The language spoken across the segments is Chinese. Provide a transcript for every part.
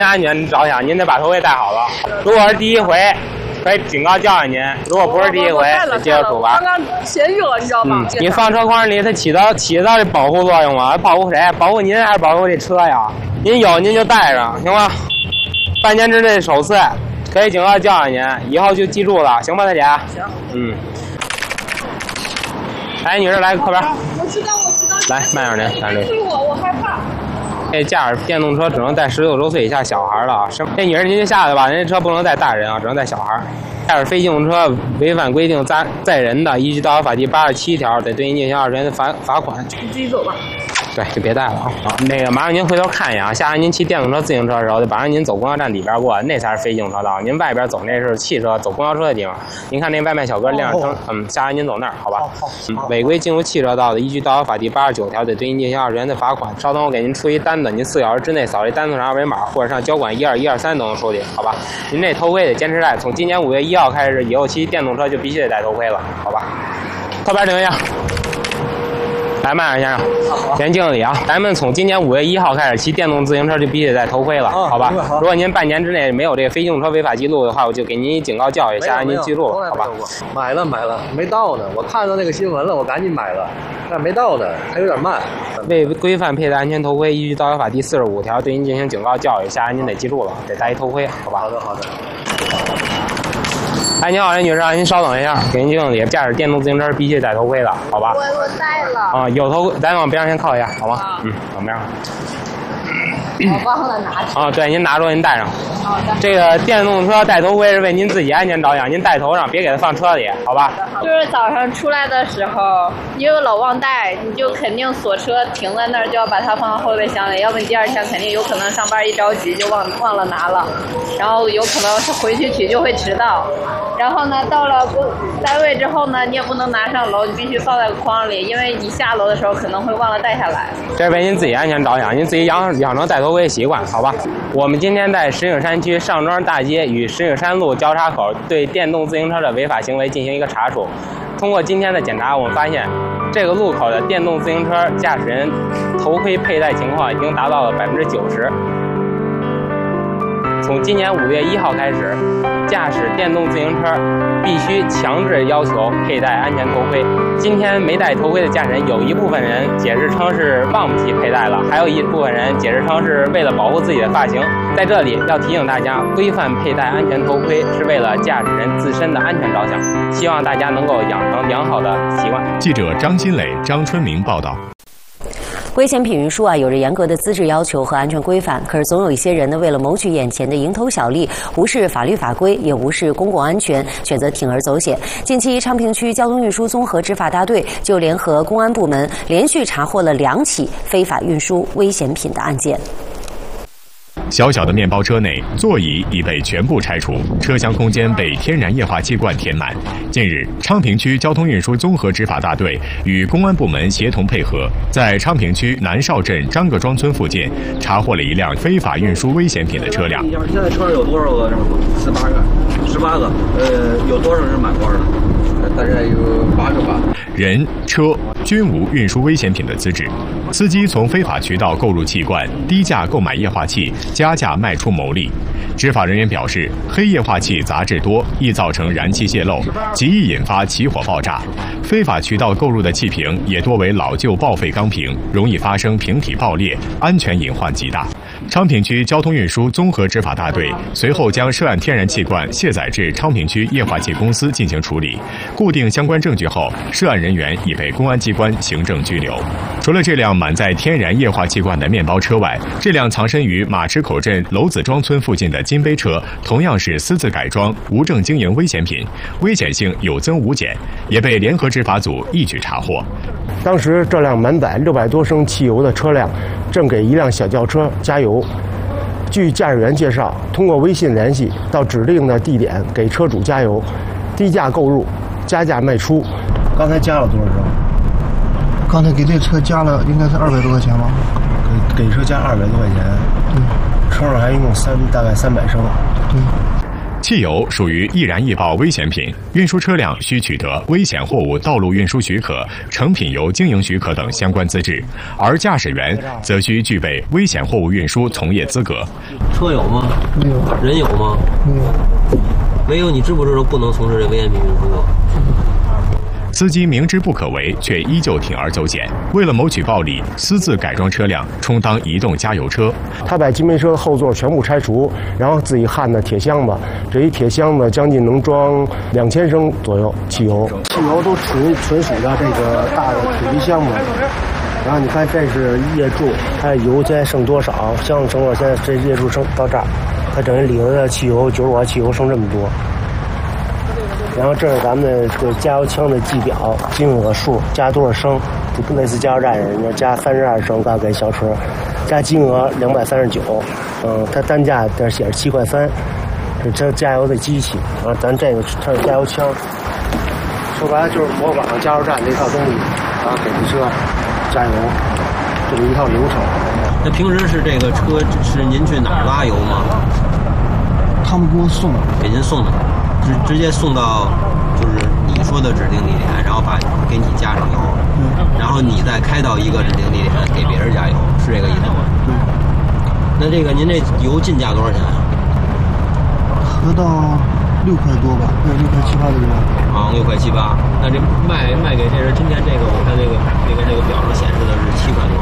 安全着想，您得把头盔戴好了。如果是第一回，可以警告教育您；如果不是第一回，就接着处罚。 刚刚嫌热，你知道吗？ 你放车筐里，它起到这保护作用吗？保护谁？保护您还是保护这车呀？您有您就带上，行吗？半年之内首次，可以警告教育您，以后就记住了，行吧，大姐？行。哎，女士，来个课本。 我知道。 来，慢点您，来这。 我害怕。 这驾驶电动车只能带16周岁以下小孩了啊！这女士您就下来吧，人家车不能带大人啊，只能带小孩。驾驶非机动车违反规定载人的，依据道路法第87条，得对您进行20元的罚款。 你自己走吧。 对，就别带了啊！那个麻烦您回头看一眼啊，下回您骑电动车、自行车的时候，得把您走公交站里边过，那才是非机动车道。您外边走那是汽车，走公交车的地方。您看那外卖小哥亮着灯，下回您走那儿，好吧？违规进入汽车道的，依据道路法第89条，得对您进行20元的罚款。稍等，我给您出一单子，您4小时之内扫这单子上二维码，或者上交管12123都能收去，好吧？您这头盔得坚持戴，从今年5月1号开始，以后骑电动车就必须得戴头盔了，好吧？靠边停一下。来，慢点，先生，先敬个礼啊！咱们从今年5月1号开始骑电动自行车就必须得戴头盔了，好吧？如果您半年之内没有这个非机动车违法记录的话，我就给您警告教育，下回您记住了，好吧？ 买了，没到呢。我看到那个新闻了，我赶紧买了，但没到呢，还有点慢。 为规范佩戴安全头盔，依据道路法第45条对您进行警告教育，下回您得记住了，得戴一头盔，好吧？ 好的。 哎，您好，女士，您稍等一下，给您敬个礼。驾驶电动自行车必须戴头盔的，好吧？ 我戴了。 啊，有头盔，咱往边上先靠一下，好吗？往边上。 我忘了拿去。 对，您拿着，您戴上。 好的。 这个电动车戴头盔是为您自己安全着想，您戴头上，别给它放车里，好吧？ 就是早上出来的时候，你又老忘带，你就肯定锁车停在那儿，就要把它放到后备箱里，要不你第二天肯定有可能上班一着急就忘了拿了，然后有可能是回去取就会迟到。然后呢，到了单位之后呢，你也不能拿上楼，你必须放在筐里，因为你下楼的时候可能会忘了带下来。 这是为您自己安全着想，您自己养成戴头盔习惯，好吧？我们今天在石景山区上庄大街与石景山路交叉口对电动自行车的违法行为进行一个查处。通过今天的检查，我们发现这个路口的电动自行车驾驶人头盔佩戴情况已经达到了90%。从今年5月1号开始，驾驶电动自行车必须强制要求佩戴安全头盔。今天没戴头盔的驾驶人，有一部分人解释称是忘记佩戴了，还有一部分人解释称是为了保护自己的发型。在这里要提醒大家，规范佩戴安全头盔是为了驾驶人自身的安全着想，希望大家能够养成良好的习惯。 记者张新磊、张春明报道。 危险品运输有着严格的资质要求和安全规范，可是总有一些人呢，为了谋取眼前的蝇头小利，无视法律法规，也无视公共安全，选择铤而走险。近期昌平区交通运输综合执法大队就联合公安部门连续查获了2起非法运输危险品的案件。 小小的面包车内，座椅已被全部拆除，车厢空间被天然液化气罐填满。近日，昌平区交通运输综合执法大队与公安部门协同配合，在昌平区南邵镇张各庄村附近查获了一辆非法运输危险品的车辆。 现在车上有多少个？18个，有多少是满罐的？大概有8个吧。 人、车均无运输危险品的资质，司机从非法渠道购入气罐，低价购买液化气，加价卖出牟利。执法人员表示，黑液化气杂质多，易造成燃气泄漏，极易引发起火爆炸。非法渠道购入的气瓶也多为老旧报废钢瓶，容易发生瓶体爆裂，安全隐患极大。昌平区交通运输综合执法大队随后将涉案天然气罐卸载至昌平区液化气公司进行处理，固定相关证据后，涉案人员已被公安机关行政拘留。除了这辆满载天然液化气罐的面包车外，这辆藏身于马池口镇娄子庄村附近的金杯车同样是私自改装、无证经营危险品，危险性有增无减，也被联合执法组一举查获。 当时这辆满载600多升汽油的车辆正给一辆小轿车加油。据驾驶员介绍，通过微信联系到指定的地点给车主加油，低价购入，加价卖出。 刚才加了多少升？刚才给这车加了应该是200多块钱吧？ 给车加200多块钱。对。车上还一共大概300升。 对。 汽油属于易燃易爆危险品，运输车辆需取得危险货物道路运输许可、成品油经营许可等相关资质，而驾驶员则需具备危险货物运输从业资格。 车有吗？ 没有。 人有吗？ 没有。 没有，你知不知道不能从事这危险品运输？ 司机明知不可为，却依旧铤而走险，为了谋取暴利，私自改装车辆，充当移动加油车。 他把金杯车后座全部拆除，然后自己焊的铁箱子，这一铁箱子将近能装2000升左右汽油。汽油都纯属的这个大的铁皮箱嘛。然后你看，这是液柱，它油现在剩多少？箱子剩多少？现在这液柱剩到这儿，它等于里头的汽油95瓦汽油剩这么多。然后这是咱们的这个加油枪的计表，金额数加多少升，就类似加油站人家加32升，大概小车，加金额239，它单价这写着7块3，这加油的机器，然后咱这个它是加油枪，说白了就是模仿加油站这套东西，然后给这车加油，这么一套流程。 那平时是这个车是您去哪儿拉油吗？ 他们给我送， 给您送的。直接送到就是你说的指定地点，然后给你加上油，然后你再开到一个指定地点给别人加油，是这个意思吗？ 对。 那这个您这油进价多少钱啊？ 合到6块多吧，对，6块7、8的油。 啊，6块7、8。那这卖给这人，今天这个我看这个表上显示的是7块多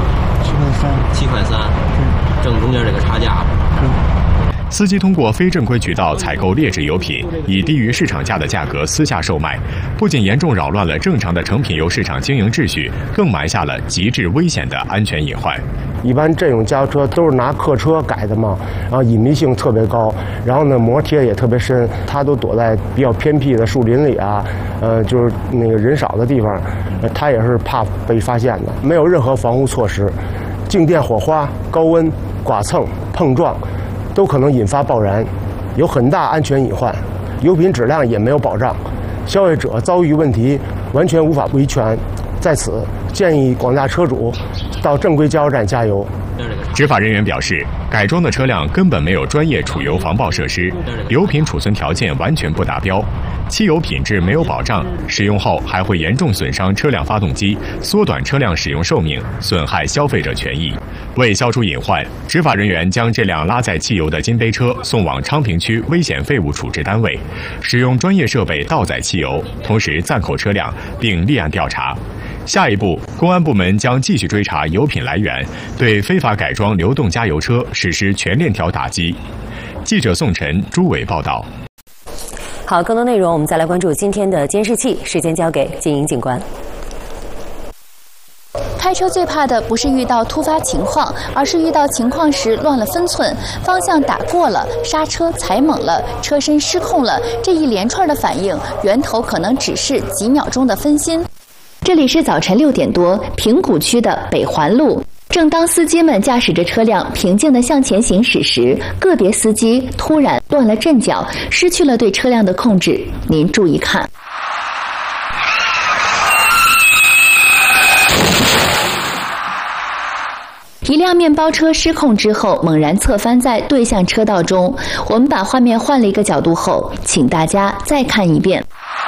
，7块3，挣中间这个差价。 司机通过非正规渠道采购劣质油品，以低于市场价的价格私下售卖，不仅严重扰乱了正常的成品油市场经营秩序，更埋下了极致危险的安全隐患。 一般这种加油车都是拿客车改的嘛，然后隐蔽性特别高，然后呢膜贴也特别深，它都躲在比较偏僻的树林里啊，就是那个人少的地方，它也是怕被发现的，没有任何防护措施，静电火花、高温、剐蹭、碰撞，都可能引发爆燃，有很大安全隐患，油品质量也没有保障，消费者遭遇问题完全无法维权。在此建议广大车主到正规加油站加油。 执法人员表示，改装的车辆根本没有专业储油防爆设施，油品储存条件完全不达标，汽油品质没有保障，使用后还会严重损伤车辆发动机，缩短车辆使用寿命，损害消费者权益。为消除隐患，执法人员将这辆拉载汽油的金杯车送往昌平区危险废物处置单位，使用专业设备倒载汽油，同时暂扣车辆，并立案调查。下一步，公安部门将继续追查油品来源，对非法改装流动加油车实施全链条打击。记者宋晨、朱伟报道。 好，更多内容我们再来关注今天的监视器，时间交给金莹警官。 开车最怕的不是遇到突发情况，而是遇到情况时乱了分寸，方向打过了，刹车踩猛了，车身失控了，这一连串的反应，源头可能只是几秒钟的分心。这里是早晨6点多，平谷区的北环路。正当司机们驾驶着车辆平静地向前行驶时，个别司机突然乱了阵脚，失去了对车辆的控制。您注意看。一辆面包车失控之后，猛然侧翻在对向车道中。我们把画面换了一个角度后，请大家再看一遍。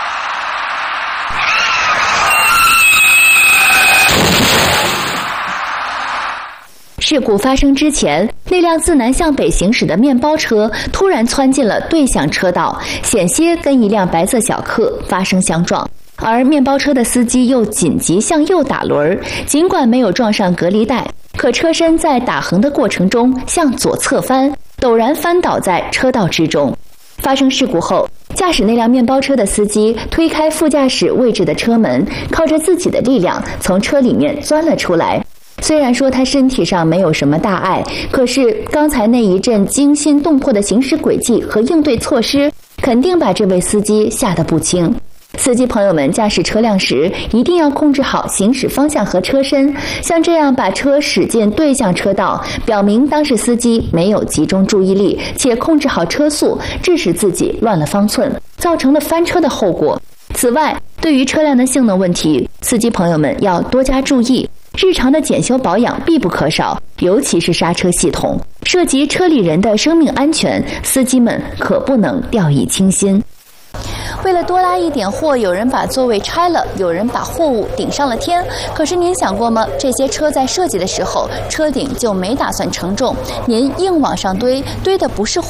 事故发生之前，那辆自南向北行驶的面包车突然窜进了对向车道，险些跟一辆白色小客发生相撞。而面包车的司机又紧急向右打轮，尽管没有撞上隔离带，可车身在打横的过程中向左侧翻，陡然翻倒在车道之中。发生事故后，驾驶那辆面包车的司机推开副驾驶位置的车门，靠着自己的力量从车里面钻了出来。虽然说他身体上没有什么大碍，可是刚才那一阵惊心动魄的行驶轨迹和应对措施，肯定把这位司机吓得不轻。司机朋友们驾驶车辆时，一定要控制好行驶方向和车身，像这样把车驶进对向车道，表明当时司机没有集中注意力，且控制好车速，致使自己乱了方寸，造成了翻车的后果。此外，对于车辆的性能问题，司机朋友们要多加注意。 日常的检修保养必不可少，尤其是刹车系统，涉及车里人的生命安全，司机们可不能掉以轻心。为了多拉一点货，有人把座位拆了，有人把货物顶上了天。可是您想过吗？这些车在设计的时候，车顶就没打算承重，您硬往上堆，堆的不是货。